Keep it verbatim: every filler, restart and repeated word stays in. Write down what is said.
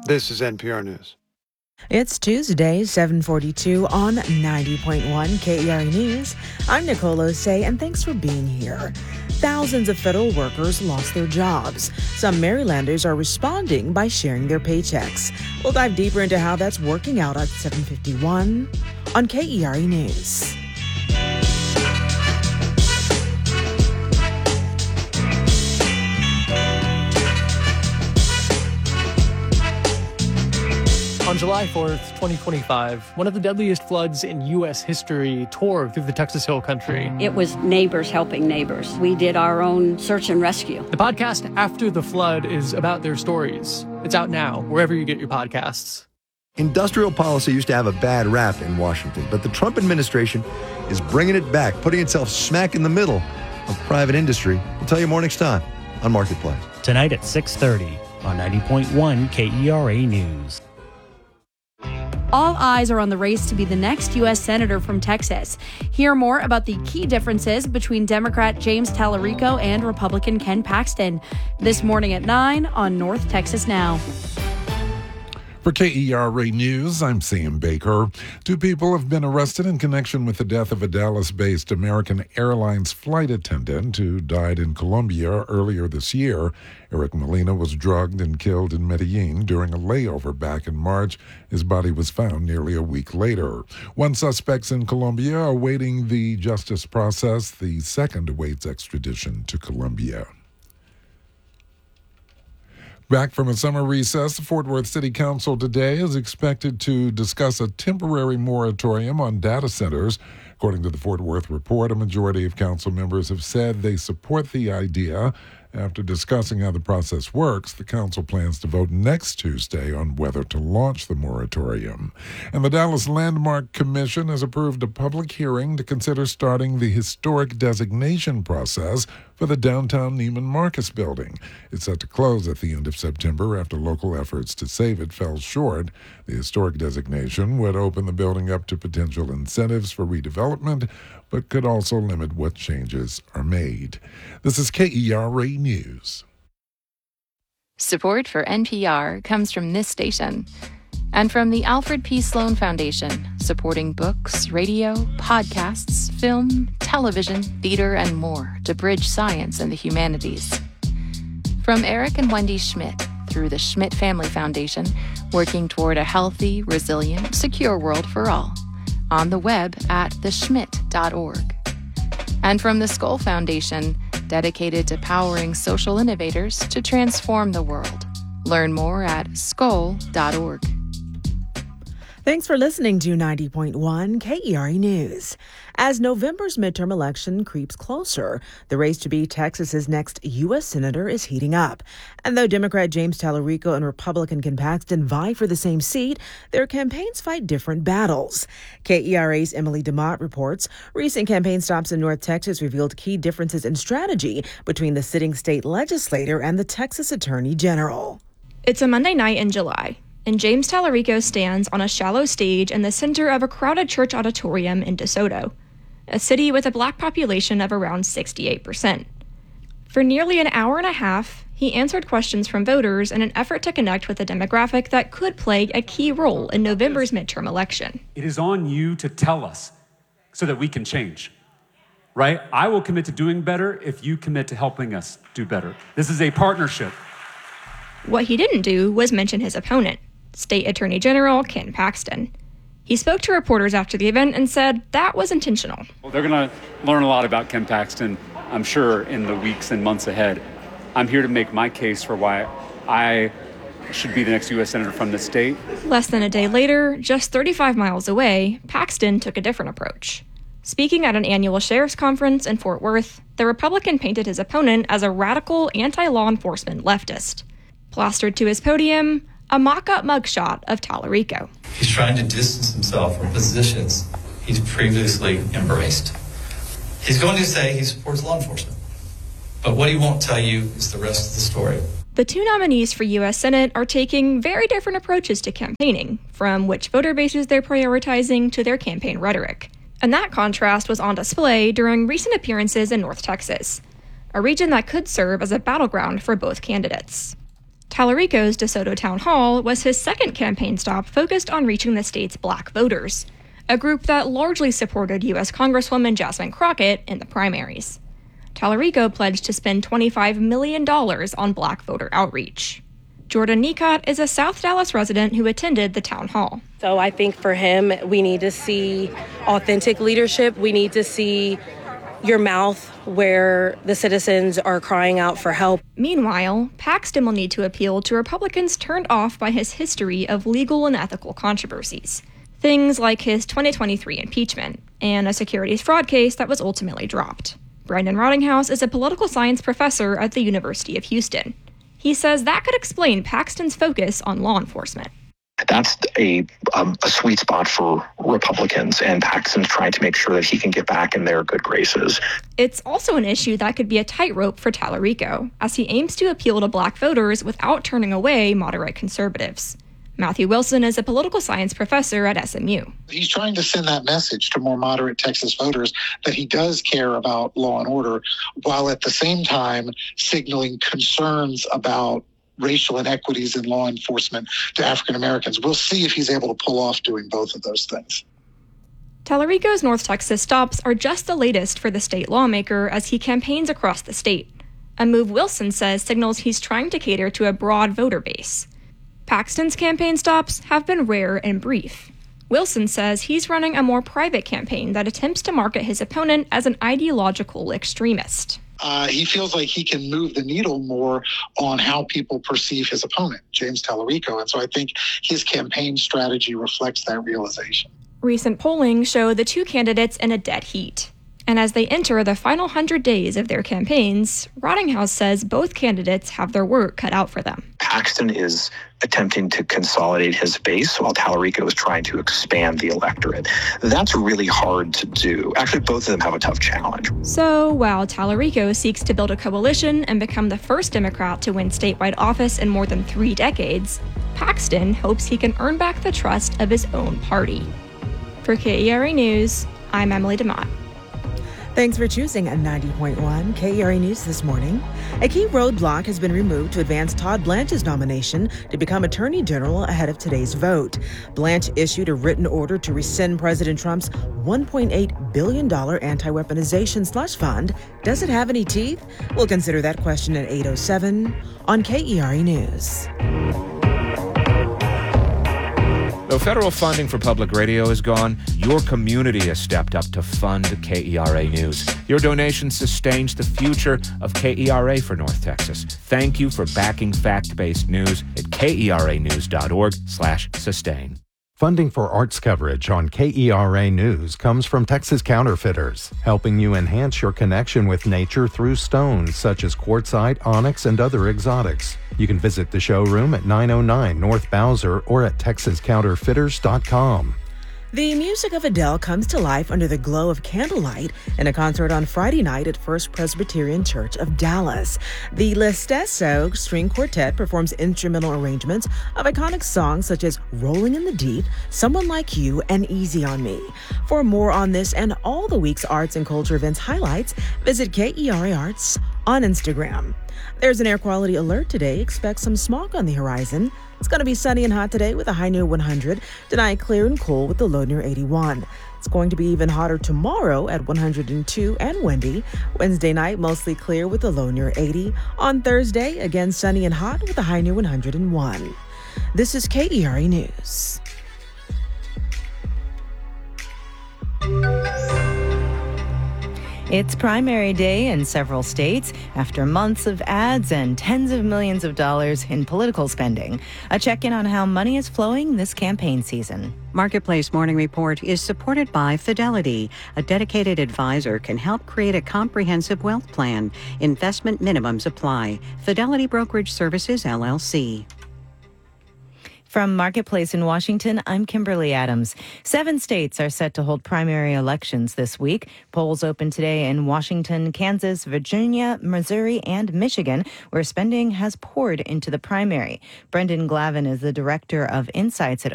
This is N P R News. It's Tuesday, seven forty-two on ninety point one K E R A News. I'm Nicole Osei, and thanks for being here. Thousands of federal workers lost their jobs. Some Marylanders are responding by sharing their paychecks. We'll dive deeper into how that's working out at seven fifty-one on K E R A News. On July fourth, twenty twenty-five, one of the deadliest floods in U S history tore through the Texas Hill Country. It was neighbors helping neighbors. We did our own search and rescue. The podcast After the Flood is about their stories. It's out now, wherever you get your podcasts. Industrial policy used to have a bad rap in Washington, but the Trump administration is bringing it back, putting itself smack in the middle of private industry. We'll tell you more next time on Marketplace. Tonight at six thirty on ninety point one K E R A News. All eyes are on the race to be the next U S Senator from Texas. Hear more about the key differences between Democrat James Tallarico and Republican Ken Paxton this morning at nine on North Texas Now. For K E R A News, I'm Sam Baker. Two people have been arrested in connection with the death of a Dallas-based American Airlines flight attendant who died in Colombia earlier this year. Eric Molina was drugged and killed in Medellin during a layover back in March. His body was found nearly a week later. One suspect's in Colombia awaiting the justice process. The second awaits extradition to Colombia. Back from a summer recess, the Fort Worth City Council today is expected to discuss a temporary moratorium on data centers. According to the Fort Worth Report, a majority of council members have said they support the idea. After discussing how the process works, the council plans to vote next Tuesday on whether to launch the moratorium. And the Dallas Landmark Commission has approved a public hearing to consider starting the historic designation process for the downtown Neiman Marcus building. It's set to close at the end of September after local efforts to save it fell short. The historic designation would open the building up to potential incentives for redevelopment, but could also limit what changes are made. This is K E R A News. Support for N P R comes from this station and from the Alfred P. Sloan Foundation, supporting books, radio, podcasts, film, television, theater, and more to bridge science and the humanities. From Eric and Wendy Schmidt through the Schmidt Family Foundation, working toward a healthy, resilient, secure world for all. On the web at the schmidt dot org. And from the Skoll Foundation, dedicated to powering social innovators to transform the world. Learn more at skoll dot org. Thanks for listening to ninety point one K E R A News. As November's midterm election creeps closer, the race to be Texas's next U S Senator is heating up. And though Democrat James Tallarico and Republican Ken Paxton vie for the same seat, their campaigns fight different battles. K E R A's Emily DeMott reports recent campaign stops in North Texas revealed key differences in strategy between the sitting state legislator and the Texas Attorney General. It's a Monday night in July, and James Tallarico stands on a shallow stage in the center of a crowded church auditorium in DeSoto, a city with a black population of around sixty-eight percent. For nearly an hour and a half, he answered questions from voters in an effort to connect with a demographic that could play a key role in November's midterm election. It is on you to tell us so that we can change, right? I will commit to doing better if you commit to helping us do better. This is a partnership. What he didn't do was mention his opponent, State Attorney General Ken Paxton. He spoke to reporters after the event and said that was intentional. Well, they're going to learn a lot about Ken Paxton, I'm sure, in the weeks and months ahead. I'm here to make my case for why I should be the next U S Senator from this state. Less than a day later, just thirty-five miles away, Paxton took a different approach. Speaking at an annual sheriff's conference in Fort Worth, the Republican painted his opponent as a radical anti-law enforcement leftist. Plastered to his podium, a mock-up mugshot of Tallarico. He's trying to distance himself from positions he's previously embraced. He's going to say he supports law enforcement, but what he won't tell you is the rest of the story. The two nominees for U S Senate are taking very different approaches to campaigning, from which voter bases they're prioritizing to their campaign rhetoric. And that contrast was on display during recent appearances in North Texas, a region that could serve as a battleground for both candidates. Tallarico's DeSoto Town Hall was his second campaign stop focused on reaching the state's black voters, a group that largely supported U S Congresswoman Jasmine Crockett in the primaries. Tallarico pledged to spend twenty-five million dollars on black voter outreach. Jordan Nicot is a South Dallas resident who attended the town hall. So I think for him, we need to see authentic leadership. We need to see your mouth where the citizens are crying out for help. Meanwhile, Paxton will need to appeal to Republicans turned off by his history of legal and ethical controversies. Things like his twenty twenty-three impeachment and a securities fraud case that was ultimately dropped. Brandon Rottinghouse is a political science professor at the University of Houston. He says that could explain Paxton's focus on law enforcement. That's a, um, a sweet spot for Republicans, and Paxton's trying to make sure that he can get back in their good graces. It's also an issue that could be a tightrope for Tallarico, as he aims to appeal to black voters without turning away moderate conservatives. Matthew Wilson is a political science professor at S M U. He's trying to send that message to more moderate Texas voters that he does care about law and order, while at the same time signaling concerns about racial inequities in law enforcement to African Americans. We'll see if he's able to pull off doing both of those things. Tallarico's North Texas stops are just the latest for the state lawmaker as he campaigns across the state, a move Wilson says signals he's trying to cater to a broad voter base. Paxton's campaign stops have been rare and brief. Wilson says he's running a more private campaign that attempts to market his opponent as an ideological extremist. Uh, he feels like he can move the needle more on how people perceive his opponent, James Tallarico. And so I think his campaign strategy reflects that realization. Recent polling showed the two candidates in a dead heat. And as they enter the final hundred days of their campaigns, Rottinghouse says both candidates have their work cut out for them. Paxton is attempting to consolidate his base while Tallarico is trying to expand the electorate. That's really hard to do. Actually, both of them have a tough challenge. So while Tallarico seeks to build a coalition and become the first Democrat to win statewide office in more than three decades, Paxton hopes he can earn back the trust of his own party. For K E R A News, I'm Emily DeMott. Thanks for choosing a ninety point one K E R A News this morning. A key roadblock has been removed to advance Todd Blanche's nomination to become Attorney General ahead of today's vote. Blanche issued a written order to rescind President Trump's one point eight billion dollars anti-weaponization slush fund. Does it have any teeth? We'll consider that question at eight oh seven on K E R A News. Though federal funding for public radio is gone, your community has stepped up to fund K E R A News. Your donation sustains the future of K E R A for North Texas. Thank you for backing fact-based news at keranews.org slash sustain. Funding for arts coverage on K E R A News comes from Texas Counterfeiters, helping you enhance your connection with nature through stones such as quartzite, onyx, and other exotics. You can visit the showroom at nine oh nine North Bowser or at texas counterfeiters dot com. The music of Adele comes to life under the glow of candlelight in a concert on Friday night at First Presbyterian Church of Dallas. The Lestesso String Quartet performs instrumental arrangements of iconic songs such as Rolling in the Deep, Someone Like You, and Easy on Me. For more on this and all the week's arts and culture events highlights, visit K E R A Arts on Instagram. There's an air quality alert today. Expect some smog on the horizon. It's going to be sunny and hot today with a high near one hundred. Tonight, clear and cool with the low near eighty-one. It's going to be even hotter tomorrow at one hundred two and windy. Wednesday night, mostly clear with a low near eighty. On Thursday, again sunny and hot with a high near one hundred one. This is K E R A News. It's primary day in several states after months of ads and tens of millions of dollars in political spending. A check-in on how money is flowing this campaign season. Marketplace Morning Report is supported by Fidelity. A dedicated advisor can help create a comprehensive wealth plan. Investment minimums apply. Fidelity Brokerage Services, L L C. From Marketplace in Washington, I'm Kimberly Adams. Seven states are set to hold primary elections this week. Polls open today in Washington, Kansas, Virginia, Missouri, and Michigan, where spending has poured into the primary. Brendan Glavin is the director of Insights at